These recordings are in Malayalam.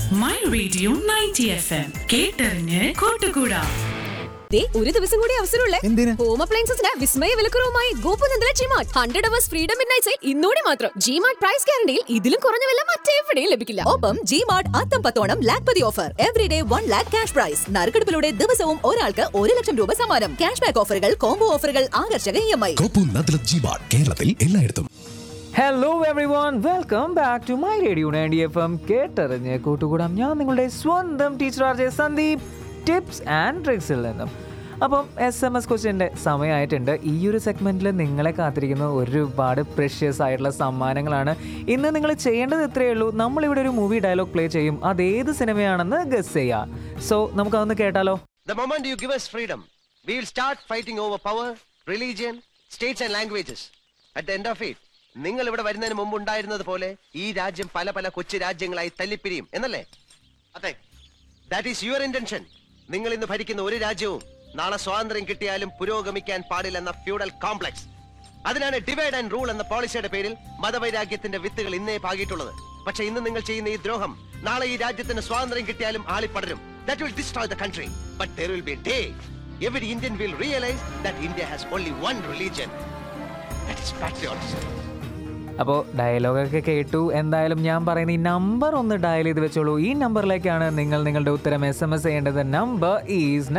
മൈ റേഡിയോ 90 FM കേട്ടറിഞ്ഞ് കൂട്ടുകൂടാ. ഒരു ദിവസം കൂടി അവസരമുള്ളേ. ഹോം അപ്ലയൻസസിന് വിസ്മയ വിലക്കുറവുമായി ഗോപുനന്ദല G-Mart 100 hours freedom midnight sale ഇന്നോടെ മാത്രം. ജിമാർട്ട് പ്രൈസ് ഗ്യാരണ്ടിയിൽ ഇതിലും കുറഞ്ഞ വില മറ്റെവിടെയും ലഭിക്കില്ല. ഒപ്പം ജിമാർട്ട് അത്തം പത്തോണം Lakhpati offer. Everyday 1 lakh cash prize. നറുക്കെടുപ്പിലൂടെ ദിവസവും ഒരാൾക്ക് 1 ലക്ഷം രൂപ സമ്മാനം. ക്യാഷ് ബാക്ക് ഓഫറുകൾ, കോംബോ ഓഫറുകൾ, ആകർഷക EMI. ഗോപുനന്ദല ജിമാർട്ട് കേരളത്തിൽ എല്ലായിടത്തും. Hello everyone, welcome back to my radio 90 FM കേട്ടറിഞ്ഞ് കൂട്ടുകൂടാം. ഞാൻ നിങ്ങളുടെ സ്വന്തം teacher R J Sandeep, tips and ട്രിക്സിൽ നിന്നും. അപ്പം SMS ക്വസ്റ്റ്യൻ്റെ സമയമായിട്ടുണ്ട്. ഈ ഒരു സെഗ്മെൻറ്റിൽ നിങ്ങളെ കാത്തിരിക്കുന്ന ഒരുപാട് പ്രഷ്യസ് ആയിട്ടുള്ള സമ്മാനങ്ങളാണ്. ഇന്ന് നിങ്ങൾ ചെയ്യേണ്ടത് ഇത്രയേ ഉള്ളൂ. നമ്മളിവിടെ ഒരു മൂവി ഡയലോഗ് പ്ലേ ചെയ്യും. അതേത് സിനിമയാണെന്ന് ഗസ് ചെയ്യാം. സോ നമുക്കതൊന്ന് കേട്ടാലോ. The moment you give us freedom, we will start fighting over power, religion, states and languages. At the end of it, നിങ്ങൾ ഇവിടെ വരുന്നതിന് മുമ്പ് ഉണ്ടായിരുന്നത് പോലെ ഈ രാജ്യം പല പല കൊച്ചു രാജ്യങ്ങളായി തല്ലിപ്പിരിയും എന്നല്ലേ? അതെ, ദാറ്റ് ഈസ് യുവർ ഇന്റൻഷൻ. നിങ്ങൾ ഇന്ന് ഭരിക്കുന്ന ഒരു രാജ്യവും നാളെ സ്വാതന്ത്ര്യം കിട്ടിയാലും പുരോഗമിക്കാൻ പാടില്ലെന്ന ഫ്യൂഡൽ കോംപ്ലക്സ്. അതിനാണ് ഡിവൈഡ് ആൻഡ് റൂൾ എന്ന പോളിസിയുടെ പേരിൽ മതവൈരാഗ്യത്തിന്റെ വിത്തുകൾ ഇന്നേ പാകിയിട്ടുള്ളത്. പക്ഷെ ഇന്ന് നിങ്ങൾ ചെയ്യുന്ന ഈ ദ്രോഹം നാളെ ഈ രാജ്യത്തിന് സ്വാതന്ത്ര്യം കിട്ടിയാലും ആളിപ്പടരും. That will destroy the country. But there will be a day every Indian will realize that India has only one religion. That is patriotism. അപ്പോൾ ഡയലോഗൊക്കെ കേട്ടു. എന്തായാലും ഞാൻ പറയുന്ന ഈ നമ്പർ ഒന്ന് ഡയൽ ചെയ്ത് വെച്ചോളൂ. ഈ നമ്പറിലേക്കാണ് നിങ്ങൾ നിങ്ങളുടെ ഉത്തരം SMS ചെയ്യേണ്ടത്. Number is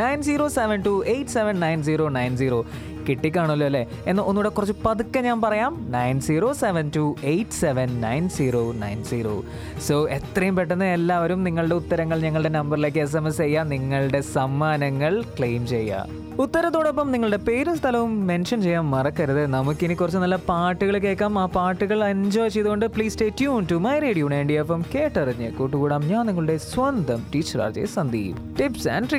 9072879090. കിട്ടിക്കാണല്ലോ അല്ലേ? എന്ന് ഒന്നുകൂടെ കുറച്ച് പതുക്കെ ഞാൻ പറയാം. 9072879090. സോ എത്രയും പെട്ടെന്ന് എല്ലാവരും നിങ്ങളുടെ ഉത്തരങ്ങൾ ഞങ്ങളുടെ നമ്പറിലേക്ക് SMS ചെയ്യുക. നിങ്ങളുടെ സമ്മാനങ്ങൾ ക്ലെയിം ചെയ്യുക. ഉത്തരത്തോടൊപ്പം നിങ്ങളുടെ പേരും സ്ഥലവും മെൻഷൻ ചെയ്യാൻ മറക്കരുത്. നമുക്കിനി കുറച്ച് നല്ല പാട്ടുകൾ കേൾക്കാം. ആ പാട്ടുകൾ എൻജോയ് ചെയ്തുകൊണ്ട് please stay tune to my radio 90 FM കേട്ടറിഞ്ഞ് കൂട്ടുകൂടാം. ഞാൻ നിങ്ങളുടെ സ്വന്തം teacher R J Sandeep, tips and